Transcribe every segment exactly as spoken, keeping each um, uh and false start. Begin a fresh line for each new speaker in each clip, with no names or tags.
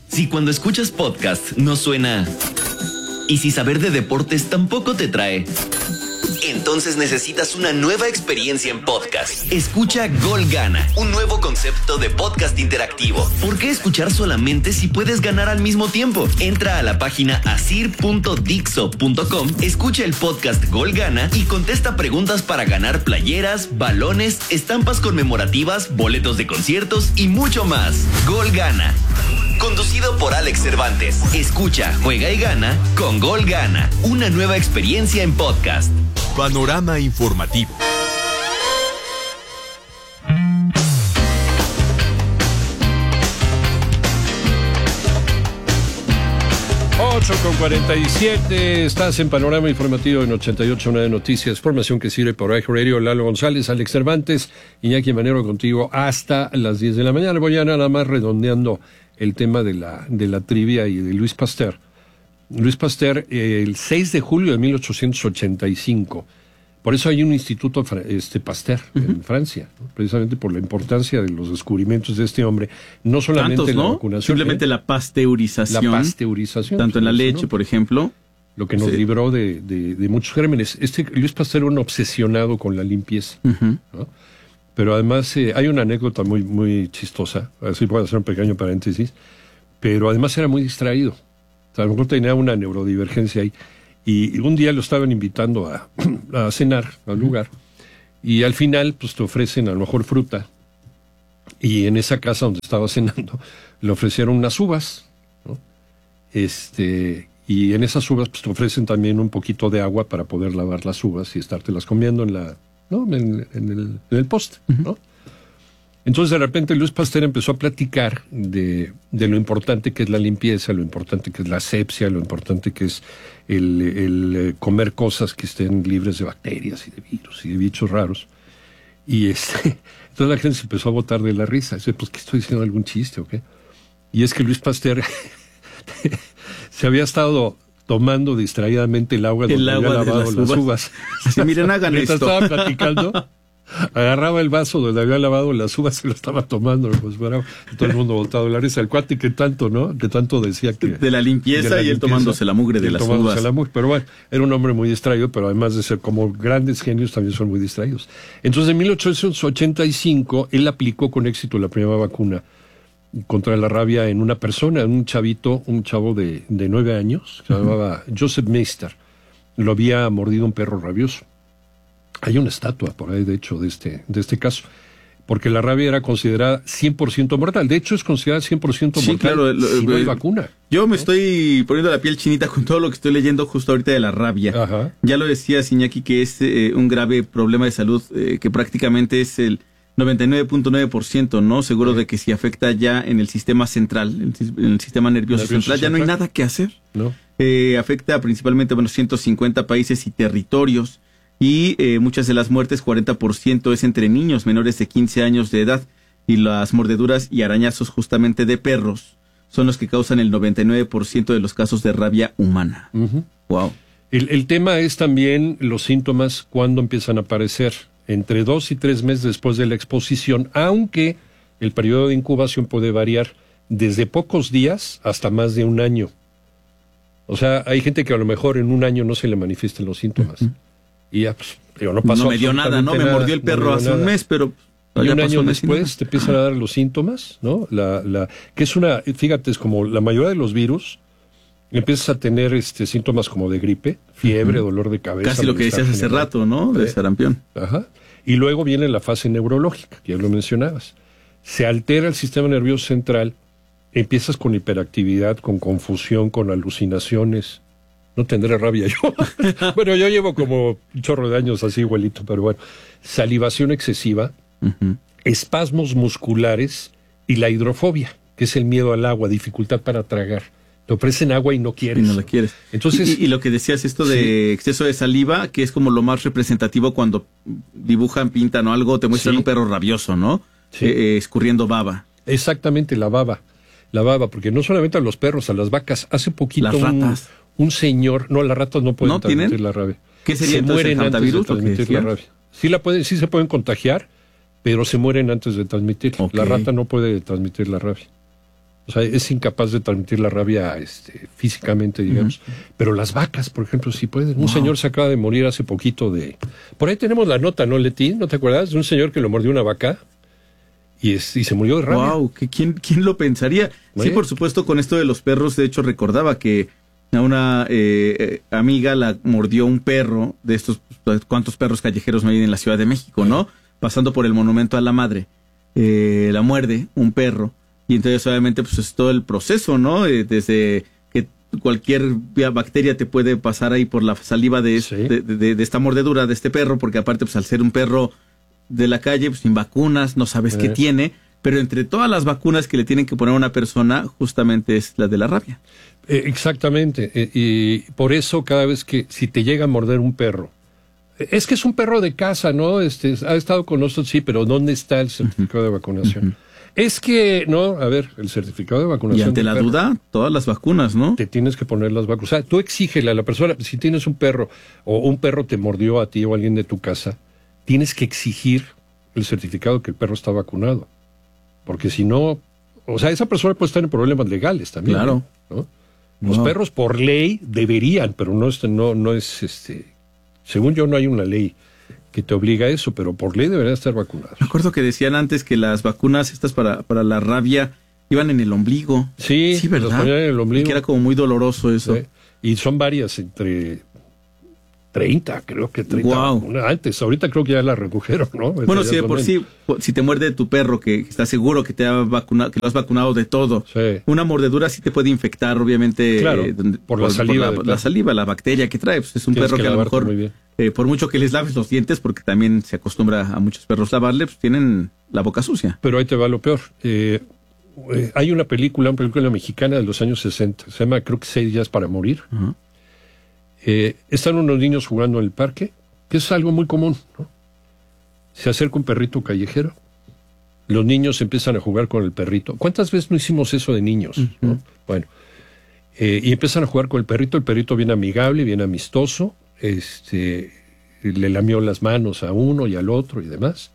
Si cuando escuchas podcast no suena... Y si saber de deportes tampoco te trae... Entonces necesitas una nueva experiencia en podcast. Escucha Gol Gana, un nuevo concepto de podcast interactivo. ¿Por qué escuchar solamente si puedes ganar al mismo tiempo? Entra a la página asir punto dixo punto com, escucha el podcast Gol Gana y contesta preguntas para ganar playeras, balones, estampas conmemorativas, boletos de conciertos y mucho más. Gol Gana. Conducido por Alex Cervantes. Escucha, juega y gana con Gol Gana. Una nueva experiencia en podcast.
Panorama informativo.
ocho con cuarenta y siete, estás en Panorama Informativo en ochenta y ocho punto nueve Noticias, formación que sirve por iHeartRadio. Lalo González, Alex Cervantes, Iñaki Manero contigo hasta las diez de la mañana. Voy a nada más redondeando el tema de la, de la trivia y de Luis Pasteur. Luis Pasteur, eh, el seis de julio de mil ochocientos ochenta y cinco. Por eso hay un instituto este, Pasteur uh-huh. en Francia, ¿no? Precisamente por la importancia de los descubrimientos de este hombre. No solamente
Tantos,
la
¿no?
vacunación.
Simplemente
¿eh?
la pasteurización.
La pasteurización.
Tanto en la leche,
¿no?
por ejemplo.
Lo que nos
sí.
libró de, de, de muchos gérmenes. Este Luis Pasteur era un obsesionado con la limpieza,
Uh-huh.
¿no? Pero además eh, hay una anécdota muy, muy chistosa, así puedo hacer un pequeño paréntesis, pero además era muy distraído. O sea, a lo mejor tenía una neurodivergencia ahí. Y un día lo estaban invitando a, a cenar al lugar, y al final pues te ofrecen a lo mejor fruta, y en esa casa donde estaba cenando le ofrecieron unas uvas, ¿no? Este, y en esas uvas pues te ofrecen también un poquito de agua para poder lavar las uvas y estártelas comiendo en la, ¿no? en, en el, en el poste, ¿no? Entonces de repente Luis Pasteur empezó a platicar de, de lo importante que es la limpieza, lo importante que es la asepsia, lo importante que es el, el comer cosas que estén libres de bacterias y de virus y de bichos raros. Y este, entonces la gente se empezó a botar de la risa. Dice, pues, ¿qué estoy diciendo? ¿Algún chiste o qué? Y es que Luis Pasteur se había estado tomando distraídamente el agua donde
el agua
había lavado
las
las
uvas.
uvas.
Sí, miren, hagan
Mientras
esto.
estaba platicando, agarraba el vaso donde había lavado las uvas y lo estaba tomando, pues bueno, todo el mundo voltado de la risa. El cuate que tanto, ¿no? Que tanto decía que...
De la limpieza
de la
y él
limpieza,
tomándose la mugre de las uvas.
La mugre, pero bueno, era un hombre muy distraído, pero además de ser como grandes genios, también son muy distraídos. Entonces, en mil ochocientos ochenta y cinco, él aplicó con éxito la primera vacuna contra la rabia en una persona, un chavito, un chavo de, de nueve años, que se llamaba Joseph Meister. Lo había mordido un perro rabioso. Hay una estatua por ahí, de hecho, de este, de este caso, porque la rabia era considerada cien por ciento mortal. De hecho, es considerada cien por ciento
Sí,
mortal
claro, lo-
si no hay
lo-
vacuna.
Yo me estoy poniendo la piel chinita con todo lo que estoy leyendo justo ahorita de la rabia.
Ajá.
Ya lo decía Iñaki, que es eh, un grave problema de salud eh, que prácticamente es el noventa y nueve punto nueve por ciento, ¿no? Seguro
Sí.
de que si afecta ya en el sistema central, en el, sis- en el sistema nervioso,
Nervioso
central, ya no hay
central.
nada que hacer.
¿No?
Eh, afecta principalmente, bueno, ciento cincuenta países y territorios. Y eh, muchas de las muertes, cuarenta por ciento, es entre niños menores de quince años de edad. Y las mordeduras y arañazos justamente de perros son los que causan el noventa y nueve por ciento de los casos de rabia humana.
Uh-huh.
Wow.
El, el tema es también los síntomas cuando empiezan a aparecer, entre dos y tres meses después de la exposición, aunque el periodo de incubación puede variar desde pocos días hasta más de un año. O sea, hay gente que a lo mejor en un año no se le manifiestan los síntomas. Uh-huh. Y ya, pues, digo, no pasó
No me dio nada, ¿no? Me
nada,
mordió el perro
no
hace
nada.
un mes, pero...
Y
ya
un
pasó
año
un mes y
después
nada.
te empiezan a dar los síntomas, ¿no? La, la, que es una, fíjate, es como la mayoría de los virus, empiezas a tener este síntomas como de gripe, fiebre, uh-huh. dolor de cabeza.
Casi lo que decías hace rato, ¿no? De sarampión.
Ajá. Y luego viene la fase neurológica, que ya lo mencionabas. Se altera el sistema nervioso central, empiezas con hiperactividad, con confusión, con alucinaciones. No tendré rabia yo. Bueno, yo llevo como un chorro de años así igualito, pero bueno. Salivación excesiva, uh-huh. espasmos musculares y la hidrofobia, que es el miedo al agua, dificultad para tragar. Te ofrecen agua y no quieres.
Y no la quieres.
Entonces,
y, y, y lo que decías, esto de sí. exceso de saliva, que es como lo más representativo cuando dibujan, pintan o algo, te muestran sí. un perro rabioso, ¿no? Sí. Eh, eh, escurriendo baba.
Exactamente, la baba. La baba, porque no solamente a los perros, a las vacas. Hace poquito
las ratas.
Un, un señor, no, las ratas no pueden
¿No
transmitir
tienen?
la rabia.
¿Qué sería
se
entonces
mueren
el
antes de transmitir la rabia. Sí, la pueden, sí se pueden contagiar, pero se mueren antes de transmitir. Okay. La rata no puede transmitir la rabia. O O sea, es incapaz de transmitir la rabia este, físicamente, digamos. Uh-huh. Pero las vacas, por ejemplo, sí pueden. Un wow. señor se acaba de morir hace poquito de... Por ahí tenemos la nota, ¿no, Leti? ¿No te acuerdas? De un señor que lo mordió una vaca y, es, y se murió de rabia.
¡Wow! ¿Quién, quién lo pensaría? ¿Eh? Sí, por supuesto, con esto de los perros, de hecho, recordaba que a una eh, amiga la mordió un perro de estos... ¿Cuántos perros callejeros no hay en la Ciudad de México, no? Pasando por el Monumento a la Madre. Eh, la muerde un perro. Y entonces obviamente pues es todo el proceso, ¿no? Eh, desde que cualquier bacteria te puede pasar ahí por la saliva de, sí. de, de, de esta mordedura de este perro, porque aparte pues al ser un perro de la calle, pues sin vacunas, no sabes sí. qué tiene, pero entre todas las vacunas que le tienen que poner a una persona, justamente es la de la rabia.
Eh, exactamente, eh, y por eso cada vez que si te llega a morder un perro, es que es un perro de casa, ¿no? Este, ha estado con nosotros, sí, pero ¿dónde está el certificado uh-huh. de vacunación? Uh-huh. Es que, no, a ver, el certificado de vacunación.
Y ante la perro, duda, todas las vacunas, ¿no?
Te tienes que poner las vacunas. O sea, tú exígele a la persona, si tienes un perro o un perro te mordió a ti o a alguien de tu casa, tienes que exigir el certificado que el perro está vacunado. Porque si no, o sea, esa persona puede estar en problemas legales también.
Claro.
¿no? Los wow. perros por ley deberían, pero no, no, no es, este, según yo no hay una ley que te obliga a eso, pero por ley deberían estar vacunados.
Me acuerdo que decían antes que las vacunas estas para, para la rabia iban en el ombligo.
Sí,
sí, ¿verdad?
Las ponían en el ombligo.
Y que era como muy doloroso eso. Sí.
Y son varias, entre treinta, creo que treinta.
Wow.
Antes, ahorita creo que ya la redujeron, ¿no?
Bueno, si de por sí, si te muerde tu perro, que está seguro que te ha vacunado, que lo has vacunado de todo,
sí.
una mordedura sí te puede infectar, obviamente.
Claro,
eh,
por, por la saliva.
Por la, la saliva, la bacteria que trae. Pues es un Tienes perro que, que a lo mejor, eh, por mucho que les laves los dientes, porque también se acostumbra a muchos perros lavarle, pues tienen la boca sucia.
Pero ahí te va lo peor. Eh, eh, hay una película, una película mexicana de los años sesenta, se llama, creo que Seis días para morir. Uh-huh. Eh, están unos niños jugando en el parque, que es algo muy común, ¿no? Se acerca un perrito callejero, los niños empiezan a jugar con el perrito. ¿Cuántas veces no hicimos eso de niños? Uh-huh. ¿no? Bueno, eh, y empiezan a jugar con el perrito, el perrito bien amigable, bien amistoso, este, le lamió las manos a uno y al otro y demás.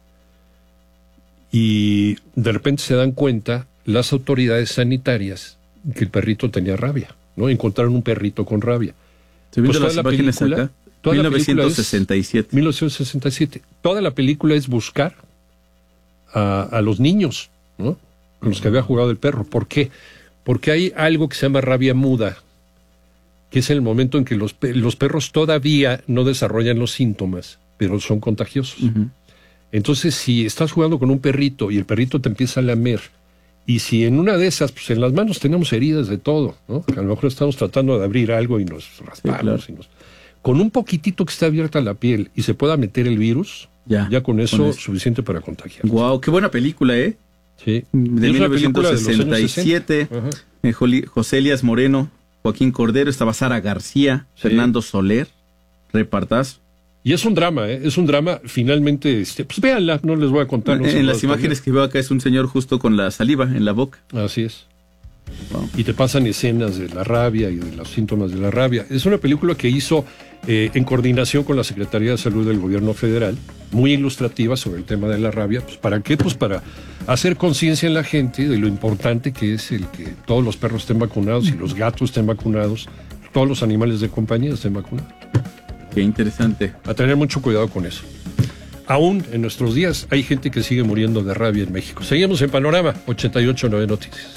Y de repente se dan cuenta las autoridades sanitarias que el perrito tenía rabia, ¿no? Encontraron un perrito con rabia.
¿Estoy viendo pues las imágenes acá? mil novecientos sesenta y siete.
mil novecientos sesenta y siete. Toda la película es buscar a, a los niños, ¿no? Con los que había jugado el perro. ¿Por qué? Porque hay algo que se llama rabia muda, que es el momento en que los, los perros todavía no desarrollan los síntomas, pero son contagiosos. Uh-huh. Entonces, si estás jugando con un perrito y el perrito te empieza a lamer, y si en una de esas, pues en las manos tenemos heridas de todo, ¿no? A lo mejor estamos tratando de abrir algo y nos raspamos. Sí, claro. y nos... Con un poquitito que está abierta la piel y se pueda meter el virus, ya, ya con eso es suficiente para contagiar.
Guau, qué buena película, ¿eh?
Sí.
De mil novecientos sesenta y siete, eh, José Elías Moreno, Joaquín Cordero, estaba Sara García, sí. Fernando Soler, repartazo.
Y es un drama, ¿eh? Es un drama, finalmente, este, pues véanla, no les voy a contar. No
en en las imágenes que veo acá es un señor justo con la saliva en la boca.
Así es. Wow. Y te pasan escenas de la rabia y de los síntomas de la rabia. Es una película que hizo eh, en coordinación con la Secretaría de Salud del Gobierno Federal, muy ilustrativa sobre el tema de la rabia. Pues, ¿para qué? Pues para hacer conciencia en la gente de lo importante que es el que todos los perros estén vacunados y los gatos estén vacunados, todos los animales de compañía estén vacunados.
Qué interesante.
A tener mucho cuidado con eso. Aún en nuestros días hay gente que sigue muriendo de rabia en México. Seguimos en Panorama ochenta y ocho punto nueve Noticias.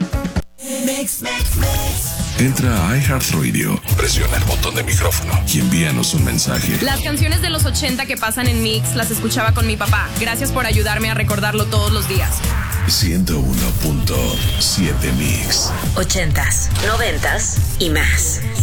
Entra a iHeartRadio, presiona el botón de micrófono y envíanos un mensaje.
Las canciones de los ochenta que pasan en Mix las escuchaba con mi papá. Gracias por ayudarme a recordarlo todos los días.
ciento uno punto siete Mix.
Ochentas, noventas y más.